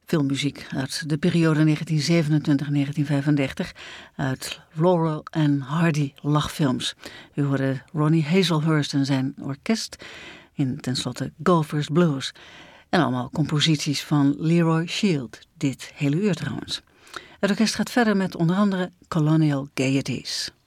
Filmmuziek uit de periode 1927-1935 uit Laurel en Hardy lachfilms. U hoorde Ronnie Hazelhurst en zijn orkest in tenslotte Golfers Blues. En allemaal composities van Leroy Shield, dit hele uur trouwens. Het orkest gaat verder met onder andere Colonial Gaieties.